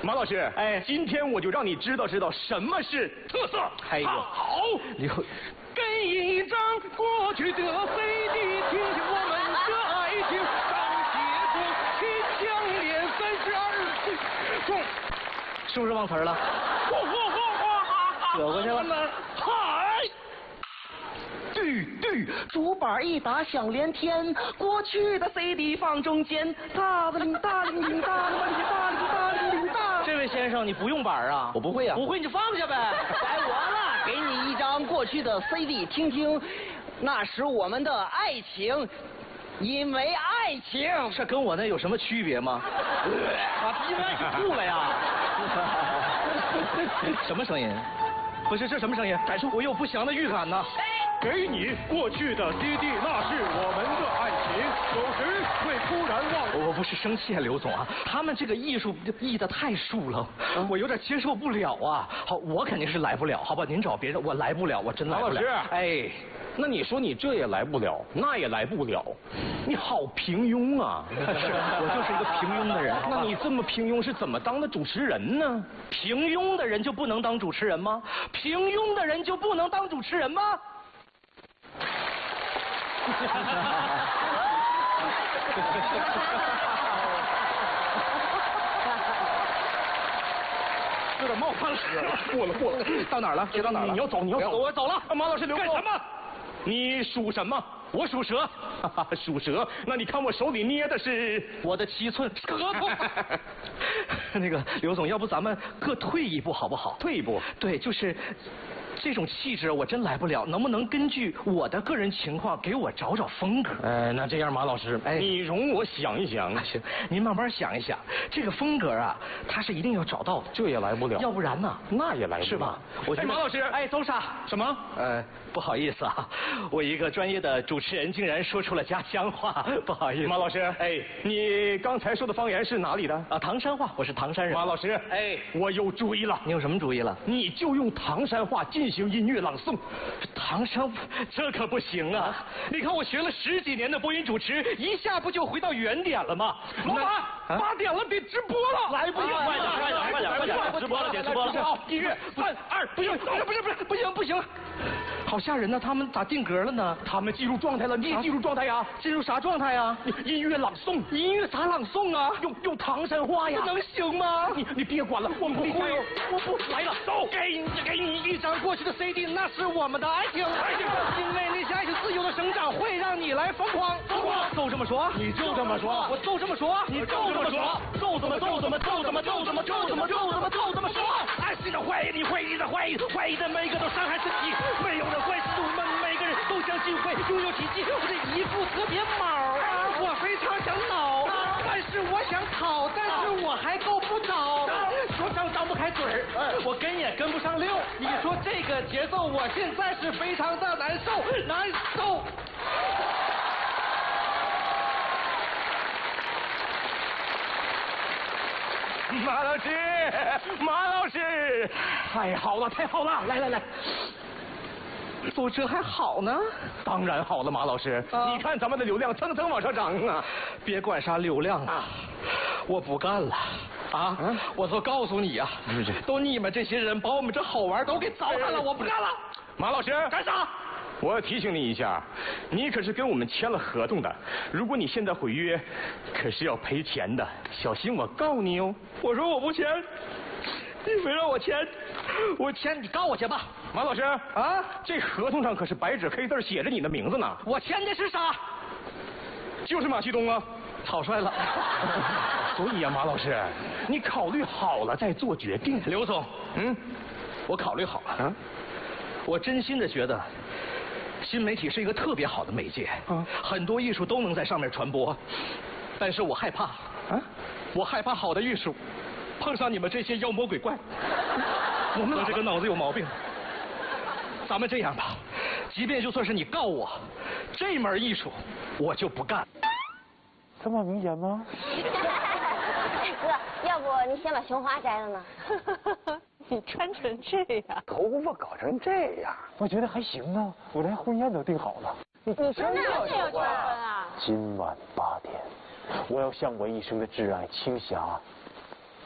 马老师， 哎， 今天我就让你知道什么是特色。 哎呦， 好， 给一张过去的 CD， 听听我们的爱情，张协助去强烈32中，是不是忘词了？扯过去了。 嗨。 对，竹板一打响连天，过去的 CD 放中间，大铃大铃铃大铃铃大铃大铃铃大。 这位先生，你不用板啊？ 我不会啊。 不会你就放下呗。 该我了，给你一张过去的 CD 听听，那时我们的爱情，因为爱情。 这跟我那有什么区别吗？因为你吐了呀？什么声音？不是，这什么声音？感受我有不祥的预感呢。 给你过去的 CD， 那是我们的爱情，有时会突然忘。 我不是生气啊，刘总啊，他们这个艺术艺的太素了，我有点接受不了啊。好，我肯定是来不了，好吧？您找别人，我来不了，我真来不了。 马老师， 哎， 那你说你这也来不了，那也来不了，你好平庸啊！ 是我就是一个平庸的人。 那你这么平庸是怎么当的主持人呢？ 平庸的人就不能当主持人吗？平庸的人就不能当主持人吗？ 有点冒汗屎了。过了， 到哪儿了？到哪儿了？ 你要走。 我走了。 马老师， 干什么？ 你属什么？ 我属蛇。 属蛇？那你看我手里捏的是我的7寸合同。那个刘总，要不咱们各退一步好不好？ 退一步？ 对，就是这种气质我真来不了，能不能根据我的个人情况给我找风格？ 那这样，马老师，你容我想一想。 行，您慢慢想一想，这个风格啊，它是一定要找到的。 这也来不了， 要不然呢？ 那也来不了， 是吧？我觉得马老师， 邹莎， 什么？ 不好意思啊，我一个专业的主持人竟然说出了家乡话，不好意思。 马老师，你刚才说的方言是哪里的？ 啊，唐山话，我是唐山人。 马老师，我有主意了。 你有什么主意了？ 你就用唐山话进行音乐朗诵。 唐山，这可不行啊！你看我学了10几年的播音主持，一下不就回到原点了吗？老板，8点了，得直播了， 来不及， 快点，直播了，点直播了。 音乐3、2， 不行，好吓人呢！他们咋定格了呢？ 他们进入状态了，你也进入状态呀？ 进入啥状态呀？ 音乐朗诵， 音乐咋朗诵啊？ 用唐山话呀？ 能行吗？ 你别管了，我不会， 我不来了。走，给你一张过去的 CD， 那是我们的爱情，因为你相信自由的生长会让你来疯狂。就这么说， 你就这么说， 我就这么说， 你就这么说， 就这么说。爱是的怀疑，你怀疑的怀疑，怀疑的每个都伤害自己，没有人会是我们每个人都相信会拥有奇迹。我这衣服特别毛啊，我非常想挠，但是我想跑，但是我还够不着，说唱张不开嘴儿，我跟也跟不上溜。你说这个节奏，我现在是非常的难受。 马老师，太好了，来， 做这还好呢？ 当然好了，马老师，你看咱们的流量蹭蹭往上涨啊！ 别管啥流量啊，我不干了啊！我都告诉你啊，都你们这些人把我们这好玩都给糟蹋了，我不干了。 马老师， 干啥？ 我要提醒你一下，你可是跟我们签了合同的，如果你现在毁约，可是要赔钱的，小心我告你哦。 我说我不签，你非让我签，我签你告我去吧。 马老师啊，这合同上可是白纸黑字写着你的名字呢。 我签的是啥？ 就是马旭东啊， 草率了。 所以啊，马老师，你考虑好了再做决定。 刘总，我考虑好了啊，我真心的觉得。新媒体是一个特别好的媒介，很多艺术都能在上面传播，但是我害怕，我害怕好的艺术碰上你们这些妖魔鬼怪，我这个脑子有毛病。咱们这样吧，即便就算是你告我，这门艺术我就不干。 这么明显吗？ 哥，要不你先把胸花摘了呢？ 你穿成这样， 头发搞成这样，我觉得还行啊。我连婚宴都订好了。 你真的有结婚啊？ 今晚8点，我要向我一生的挚爱青霞